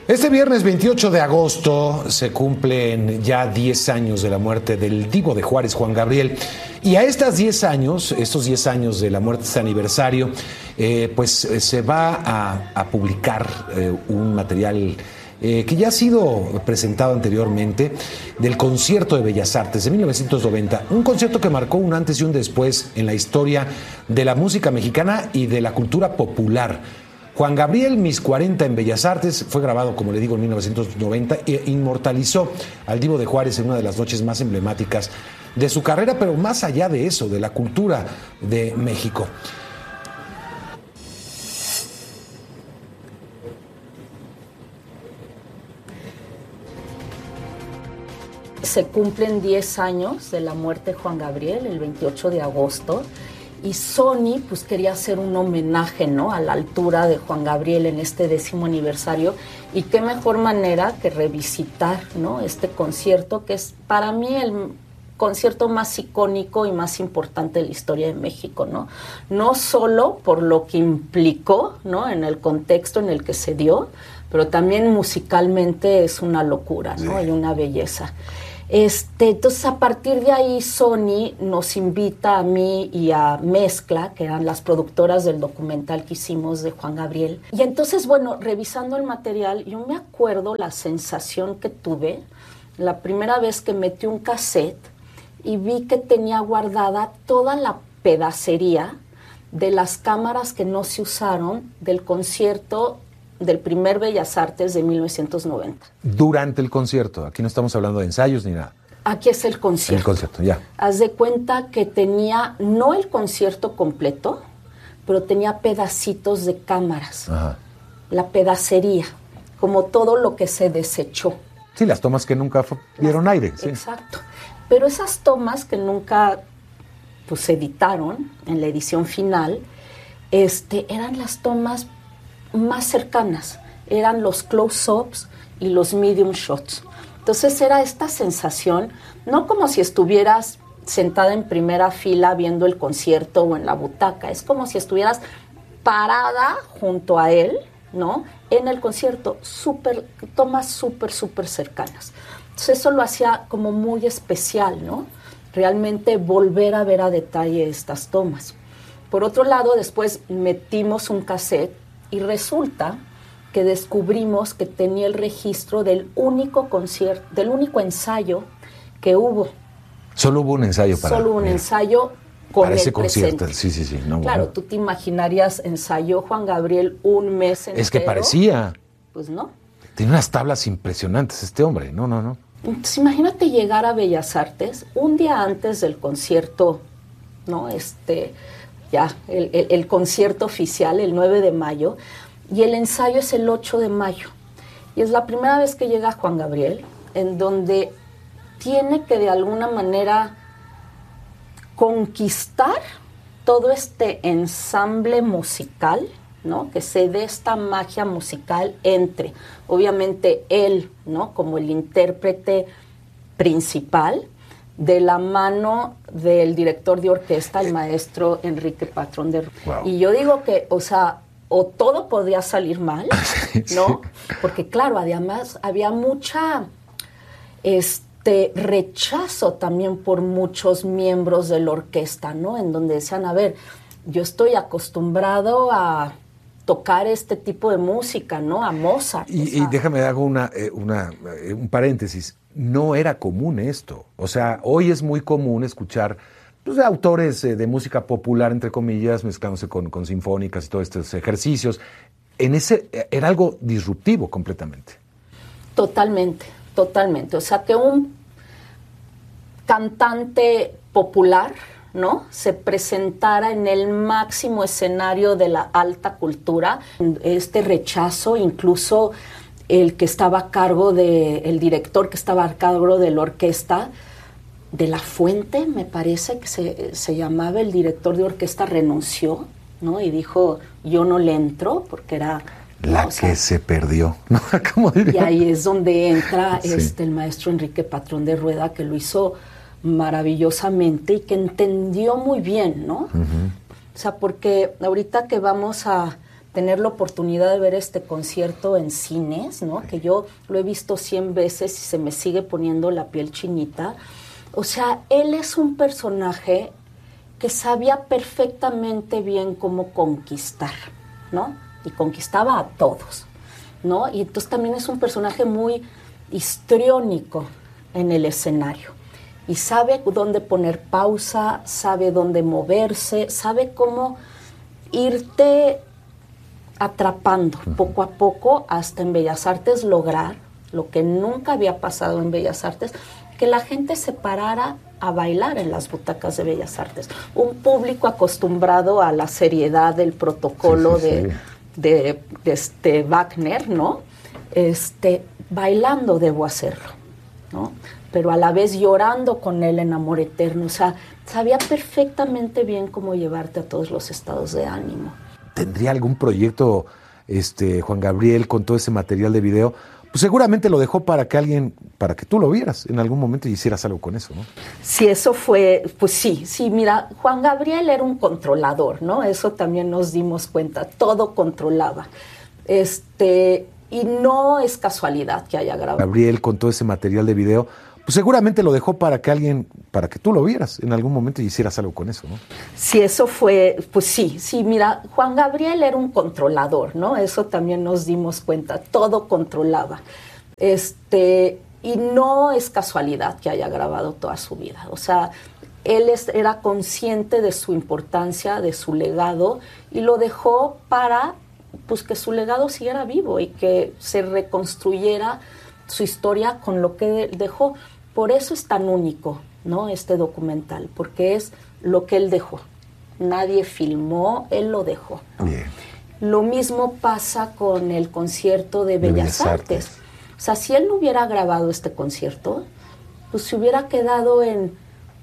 Este viernes 28 de agosto se cumplen ya 10 años de la muerte del Divo de Juárez, Juan Gabriel. Y a estos 10 años de la muerte, este aniversario, se va a publicar un material que ya ha sido presentado anteriormente, del concierto de Bellas Artes de 1990. Un concierto que marcó un antes y un después en la historia de la música mexicana y de la cultura popular. Juan Gabriel, Mis 40 en Bellas Artes, fue grabado, como le digo, en 1990 e inmortalizó al Divo de Juárez en una de las noches más emblemáticas de su carrera, pero más allá de eso, de la cultura de México. Se cumplen 10 años de la muerte de Juan Gabriel, el 28 de agosto. Y Sony pues quería hacer un homenaje, ¿no?, a la altura de Juan Gabriel en este 10º aniversario, y qué mejor manera que revisitar, ¿no?, este concierto, que es para mí el concierto más icónico y más importante de la historia de México, ¿no? No solo por lo que implicó, ¿no?, en el contexto en el que se dio, pero también musicalmente es una locura, ¿no?, sí, y una belleza. Entonces, a partir de ahí, Sony nos invita a mí y a Mezcla, que eran las productoras del documental que hicimos de Juan Gabriel. Y entonces, bueno, revisando el material, yo me acuerdo la sensación que tuve la primera vez que metí un cassette y vi que tenía guardada toda la pedacería de las cámaras que no se usaron del concierto del primer Bellas Artes de 1990. Durante el concierto, aquí no estamos hablando de ensayos ni nada. Aquí es el concierto. El concierto, ya. Haz de cuenta que tenía, no el concierto completo, pero tenía pedacitos de cámaras. Ajá. La pedacería, como todo lo que se desechó. Sí, las tomas que nunca vieron aire. Sí. Exacto. Pero esas tomas que nunca pues, se editaron en la edición final, eran las tomas más cercanas, eran los close-ups y los medium shots. Entonces era esta sensación, no como si estuvieras sentada en primera fila viendo el concierto o en la butaca, es como si estuvieras parada junto a él, ¿no?, en el concierto, tomas súper cercanas. Entonces eso lo hacía como muy especial, ¿no?, realmente volver a ver a detalle estas tomas. Por otro lado, después metimos un cassette y resulta que descubrimos que tenía el registro del único concierto, del único ensayo que hubo. Solo hubo un ensayo para... Solo un ensayo con para el ese concierto. presente. Sí. No, claro, bueno. tú te imaginarías, ensayó Juan Gabriel un mes entero. Es que parecía. Pues no. Tiene unas tablas impresionantes este hombre. No. Entonces imagínate llegar a Bellas Artes un día antes del concierto, ¿no?, ya, el concierto oficial, el 9 de mayo, y el ensayo es el 8 de mayo. Y es la primera vez que llega Juan Gabriel, en donde tiene que de alguna manera conquistar todo este ensamble musical, ¿no?, que se dé esta magia musical entre, obviamente, él, ¿no?, como el intérprete principal, de la mano del director de orquesta, el maestro Enrique Patrón de Rueda. Wow. Y yo digo que, o todo podía salir mal, ¿no? Sí. Porque claro, además había mucha rechazo también por muchos miembros de la orquesta, ¿no? En donde decían, a ver, yo estoy acostumbrado a tocar este tipo de música, ¿no? A Mozart. Y déjame hago un paréntesis. No era común esto. O sea, hoy es muy común escuchar autores de música popular, entre comillas, mezclándose con sinfónicas y todos estos ejercicios. Era algo disruptivo completamente. Totalmente. O sea, que un cantante popular, ¿no?, se presentara en el máximo escenario de la alta cultura, este rechazo, incluso el que estaba a cargo el director que estaba a cargo de la orquesta, de La Fuente, me parece que se llamaba el director de orquesta, renunció, ¿no?, y dijo, yo no le entro, porque era... La que se perdió, ¿no? ¿Cómo diría? Y ahí es donde entra el maestro Enrique Patrón de Rueda, que lo hizo maravillosamente y que entendió muy bien, ¿no? Uh-huh. O sea, porque ahorita que vamos a tener la oportunidad de ver este concierto en cines, ¿no? Que yo lo he visto 100 veces y se me sigue poniendo la piel chinita. O sea, él es un personaje que sabía perfectamente bien cómo conquistar, ¿no? Y conquistaba a todos, ¿no? Y entonces también es un personaje muy histriónico en el escenario. Y sabe dónde poner pausa, sabe dónde moverse, sabe cómo irte atrapando poco a poco hasta en Bellas Artes lograr lo que nunca había pasado en Bellas Artes, que la gente se parara a bailar en las butacas de Bellas Artes. Un público acostumbrado a la seriedad del protocolo de Wagner, ¿no? Bailando debo hacerlo, ¿no? Pero a la vez llorando con él en Amor Eterno. O sea, sabía perfectamente bien cómo llevarte a todos los estados de ánimo. ¿Tendría algún proyecto Juan Gabriel con todo ese material de video? Pues seguramente lo dejó para que tú lo vieras en algún momento y hicieras algo con eso, ¿no? Sí, eso fue, pues sí, mira, Juan Gabriel era un controlador, ¿no? Eso también nos dimos cuenta, todo controlaba. Y no es casualidad que haya grabado. Gabriel con todo ese material de video, pues seguramente lo dejó para que tú lo vieras en algún momento y hicieras algo con eso, ¿no? Sí, eso fue, pues sí, mira, Juan Gabriel era un controlador, ¿no? Eso también nos dimos cuenta, todo controlaba. Y no es casualidad que haya grabado toda su vida, o sea, él era consciente de su importancia, de su legado, y lo dejó para, pues, que su legado siguiera vivo y que se reconstruyera su historia con lo que dejó. Por eso es tan único, ¿no? Este documental, porque es lo que él dejó. Nadie filmó, él lo dejó. Bien. Lo mismo pasa con el concierto de Bellas Artes. O sea, si él no hubiera grabado este concierto, pues se hubiera quedado en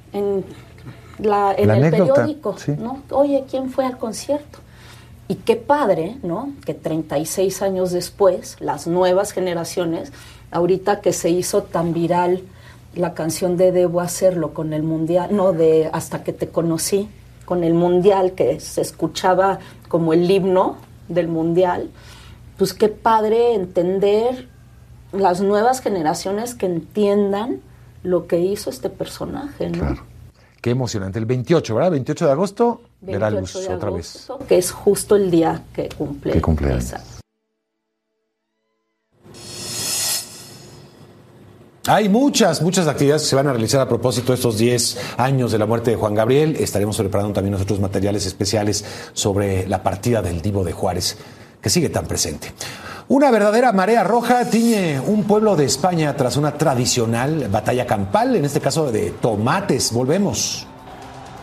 el anécdota, periódico, sí. ¿no? Oye, ¿quién fue al concierto? Y qué padre, ¿no? Que 36 años después, las nuevas generaciones, ahorita que se hizo tan viral la canción de Debo Hacerlo con el Mundial, no, de Hasta que te conocí, con el Mundial, que se escuchaba como el himno del Mundial, pues qué padre entender las nuevas generaciones que entiendan lo que hizo este personaje, ¿no? Claro. Qué emocionante. El 28, ¿verdad? 28 de agosto, verá luz otra vez. Que es justo el día que cumple. Que cumple años. Hay muchas actividades que se van a realizar a propósito de estos 10 años de la muerte de Juan Gabriel. Estaremos preparando también nosotros materiales especiales sobre la partida del Divo de Juárez, que sigue tan presente. Una verdadera marea roja tiñe un pueblo de España tras una tradicional batalla campal, en este caso de tomates. Volvemos.